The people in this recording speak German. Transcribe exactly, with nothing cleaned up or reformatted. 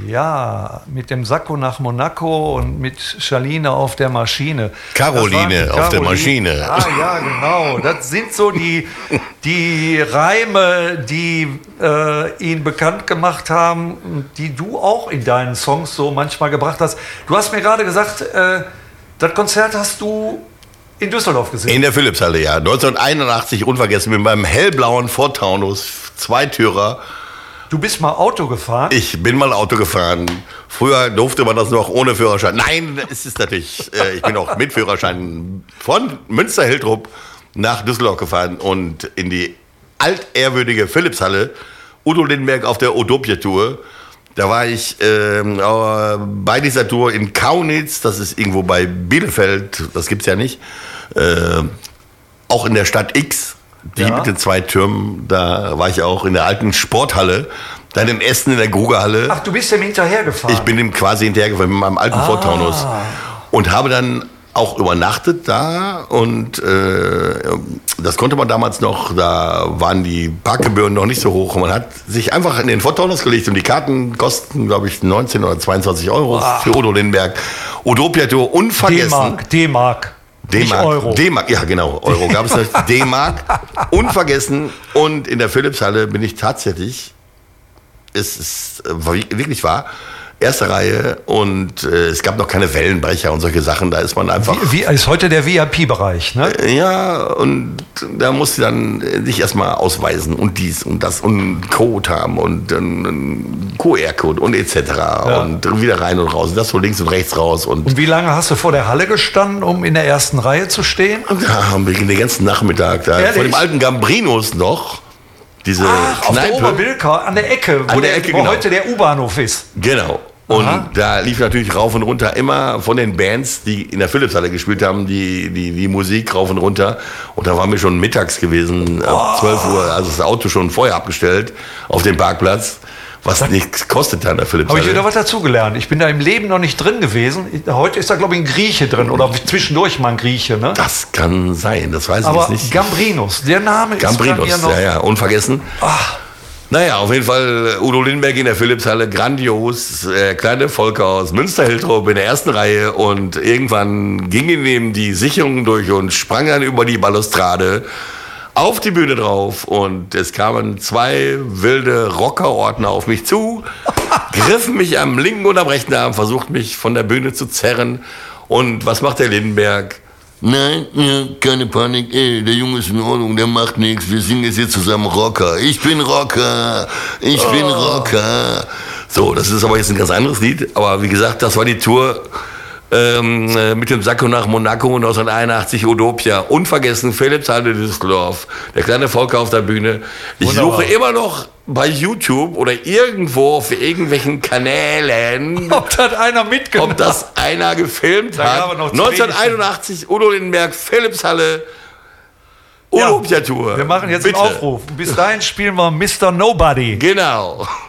Ja, mit dem Sakko nach Monaco und mit Charline auf der Maschine. Caroline auf der Maschine. Ah, ja, genau. Das sind so die, die Reime, die äh, ihn bekannt gemacht haben, die du auch in deinen Songs so manchmal gebracht hast. Du hast mir gerade gesagt, äh, das Konzert hast du in Düsseldorf gesehen. In der Philipshalle, ja. neunzehnhunderteinundachtzig, unvergessen, mit meinem hellblauen Ford Taunus, Zweitürer. Du bist mal Auto gefahren? Ich bin mal Auto gefahren. Früher durfte man das noch ohne Führerschein. Nein, es ist natürlich, äh, ich bin auch mit Führerschein von Münster-Hiltrup nach Düsseldorf gefahren und in die altehrwürdige Philipshalle, Udo Lindenberg auf der Odopia-Tour. Da war ich äh, bei dieser Tour in Kaunitz, das ist irgendwo bei Bielefeld, das gibt's ja nicht, äh, auch in der Stadt X. Die ja. mit den zwei Türmen, da war ich auch in der alten Sporthalle, dann in Essen in der Grugerhalle. Ach, du bist dem hinterhergefahren? Ich bin dem quasi hinterhergefahren mit meinem alten ah. Ford Taunus und habe dann auch übernachtet da und äh, das konnte man damals noch, da waren die Parkgebühren noch nicht so hoch und man hat sich einfach in den Ford Taunus gelegt und die Karten kosten, glaube ich, neunzehn oder zweiundzwanzig Euro ah. für Udo Lindenberg. Odopia Tour, unvergessen. D-Mark, D-Mark. D-Mark, Euro. D-Mark, ja genau, Euro gab es nicht. D-Mark, unvergessen. Und in der Philipshalle bin ich tatsächlich, es ist wirklich wahr, erste Reihe und äh, es gab noch keine Wellenbrecher und solche Sachen, da ist man einfach... Wie, wie ist heute der V I P-Bereich, ne? Äh, ja, und da musst du dann sich erstmal ausweisen und dies und das und einen Code haben und einen Q R-Code und et cetera. Ja. Und wieder rein und raus, das so links und rechts raus. Und, und wie lange hast du vor der Halle gestanden, um in der ersten Reihe zu stehen? Und da haben wir den ganzen Nachmittag da vor dem alten Gambrinos noch. Diese Ach, Kneipe. Auf der Oberwilka, an der Ecke, wo, an der der, Ecke, wo genau. heute der U-Bahnhof ist. Genau. Und Aha. da lief natürlich rauf und runter immer von den Bands, die in der Philipshalle gespielt haben, die, die, die Musik rauf und runter. Und da waren wir schon mittags gewesen, ab oh. zwölf Uhr, also das Auto schon vorher abgestellt auf dem Parkplatz, was Sag, nichts kostet da in der Philipshalle. Habe ich wieder was dazugelernt. Ich bin da im Leben noch nicht drin gewesen. Heute ist da, glaube ich, ein Grieche drin oder zwischendurch mal ein Grieche, ne? Das kann sein, das weiß Aber ich jetzt nicht. Gambrinus, der Name Gambrinus, ist bei mir noch... ja, ja, unvergessen. Ach. Naja, auf jeden Fall Udo Lindenberg in der Philipshalle, grandios, äh, kleine Volk aus Münster-Hiltrup in der ersten Reihe und irgendwann gingen ihm die Sicherungen durch und sprang dann über die Balustrade auf die Bühne drauf und es kamen zwei wilde Rockerordner auf mich zu, griffen mich am linken und am rechten Arm, versuchten mich von der Bühne zu zerren und was macht der Lindenberg? Nein, ja, keine Panik, ey, der Junge ist in Ordnung, der macht nichts, wir singen jetzt hier zusammen Rocker. Ich bin Rocker, ich oh. bin Rocker. So, das ist aber jetzt ein ganz anderes Lied, aber wie gesagt, das war die Tour ähm, mit dem Sakko nach Monaco neunzehnhunderteinundachtzig, Odopia, unvergessen, Philipshalle Düsseldorf, der kleine Volker auf der Bühne. Ich Wunderbar. Suche immer noch bei YouTube oder irgendwo auf irgendwelchen Kanälen, ob das einer mitgemacht ob das einer gefilmt hat. neunzehnhunderteinundachtzig, Udo Lindenberg, Philipshalle, Odopia Tour. Wir machen jetzt Bitte. einen Aufruf. Bis dahin spielen wir Mister Nobody. Genau.